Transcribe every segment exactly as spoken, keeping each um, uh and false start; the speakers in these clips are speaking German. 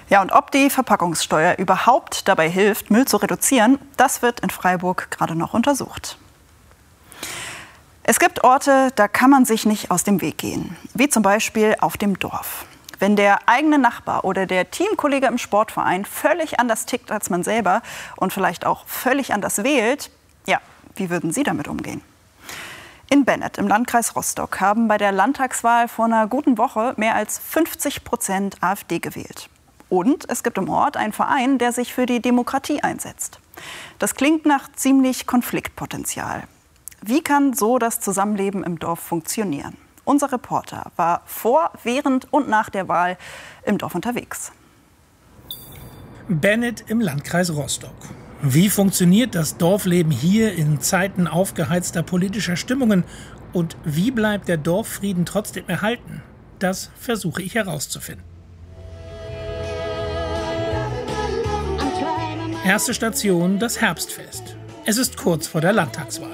Ja, und ob die Verpackungssteuer überhaupt dabei hilft, Müll zu reduzieren, das wird in Freiburg gerade noch untersucht. Es gibt Orte, da kann man sich nicht aus dem Weg gehen, wie zum Beispiel auf dem Dorf. Wenn der eigene Nachbar oder der Teamkollege im Sportverein völlig anders tickt als man selber und vielleicht auch völlig anders wählt, ja, wie würden Sie damit umgehen? In Bennett im Landkreis Rostock haben bei der Landtagswahl vor einer guten Woche mehr als fünfzig Prozent AfD gewählt. Und es gibt im Ort einen Verein, der sich für die Demokratie einsetzt. Das klingt nach ziemlich Konfliktpotenzial. Wie kann so das Zusammenleben im Dorf funktionieren? Unser Reporter war vor, während und nach der Wahl im Dorf unterwegs. Bennett im Landkreis Rostock. Wie funktioniert das Dorfleben hier in Zeiten aufgeheizter politischer Stimmungen? Und wie bleibt der Dorffrieden trotzdem erhalten? Das versuche ich herauszufinden. Erste Station, das Herbstfest. Es ist kurz vor der Landtagswahl.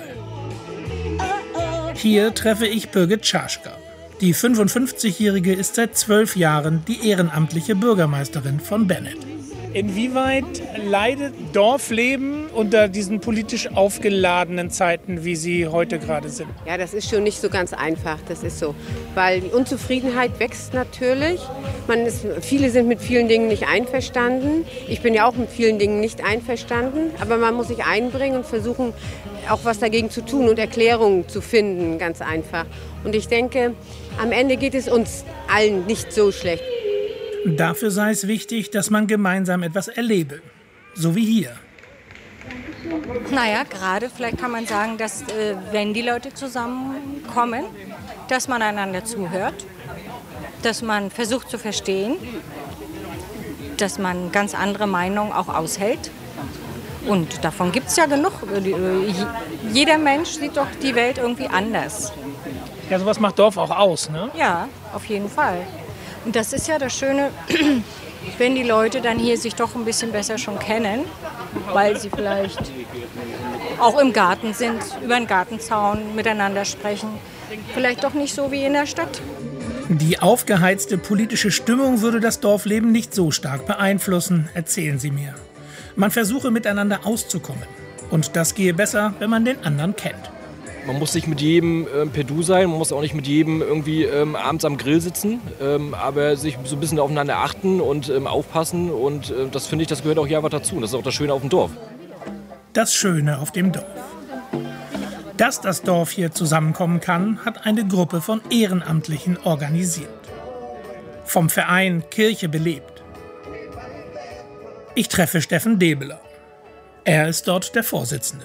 Hier treffe ich Birgit Tschaschka. Die fünfundfünfzigjährige ist seit zwölf Jahren die ehrenamtliche Bürgermeisterin von Bennett. Inwieweit leidet Dorfleben unter diesen politisch aufgeladenen Zeiten, wie sie heute gerade sind? Ja, das ist schon nicht so ganz einfach, das ist so. Weil die Unzufriedenheit wächst natürlich. Man ist, viele sind mit vielen Dingen nicht einverstanden. Ich bin ja auch mit vielen Dingen nicht einverstanden. Aber man muss sich einbringen und versuchen, auch was dagegen zu tun und Erklärungen zu finden, ganz einfach. Und ich denke, am Ende geht es uns allen nicht so schlecht. Dafür sei es wichtig, dass man gemeinsam etwas erlebe. So wie hier. Naja, gerade vielleicht kann man sagen, dass äh, wenn die Leute zusammenkommen, dass man einander zuhört, dass man versucht zu verstehen, dass man ganz andere Meinungen auch aushält. Und davon gibt es ja genug. Jeder Mensch sieht doch die Welt irgendwie anders. Ja, sowas macht Dorf auch aus, ne? Ja, auf jeden Fall. Und das ist ja das Schöne, wenn die Leute dann hier sich doch ein bisschen besser schon kennen, weil sie vielleicht auch im Garten sind, über den Gartenzaun miteinander sprechen. Vielleicht doch nicht so wie in der Stadt. Die aufgeheizte politische Stimmung würde das Dorfleben nicht so stark beeinflussen, erzählen sie mir. Man versuche miteinander auszukommen. Und das gehe besser, wenn man den anderen kennt. Man muss nicht mit jedem ähm, per Du sein, man muss auch nicht mit jedem irgendwie ähm, abends am Grill sitzen, ähm, aber sich so ein bisschen aufeinander achten und ähm, aufpassen. Und äh, das finde ich, das gehört auch hier einfach dazu. Und das ist auch das Schöne auf dem Dorf. Das Schöne auf dem Dorf. Dass das Dorf hier zusammenkommen kann, hat eine Gruppe von Ehrenamtlichen organisiert. Vom Verein Kirche belebt. Ich treffe Steffen Debeler. Er ist dort der Vorsitzende.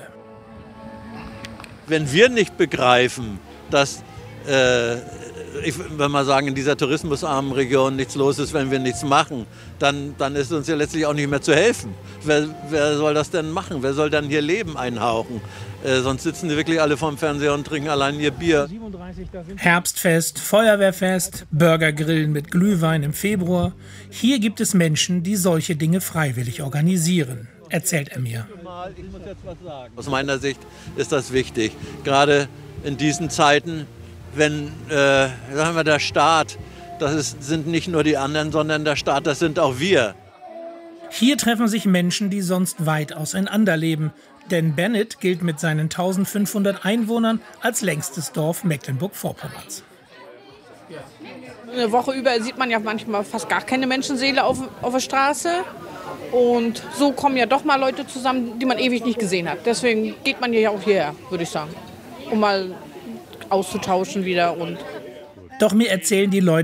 Wenn wir nicht begreifen, dass, äh, ich will mal sagen, in dieser tourismusarmen Region nichts los ist, wenn wir nichts machen, dann, dann ist uns ja letztlich auch nicht mehr zu helfen. Wer, wer soll das denn machen? Wer soll dann hier Leben einhauchen? Äh, sonst sitzen die wirklich alle vorm Fernseher und trinken allein ihr Bier. Herbstfest, Feuerwehrfest, Burgergrillen mit Glühwein im Februar. Hier gibt es Menschen, die solche Dinge freiwillig organisieren, erzählt er mir. Aus meiner Sicht ist das wichtig, gerade in diesen Zeiten, wenn äh, sagen wir, der Staat, das ist, sind nicht nur die anderen, sondern der Staat, das sind auch wir. Hier treffen sich Menschen, die sonst weit auseinander leben. Denn Bennett gilt mit seinen eintausendfünfhundert Einwohnern als längstes Dorf Mecklenburg-Vorpommerns. Eine Woche über sieht man ja manchmal fast gar keine Menschenseele auf, auf der Straße. Und so kommen ja doch mal Leute zusammen, die man ewig nicht gesehen hat. Deswegen geht man ja auch hierher, würde ich sagen, um mal auszutauschen wieder. Und Doch mir erzählen die Leute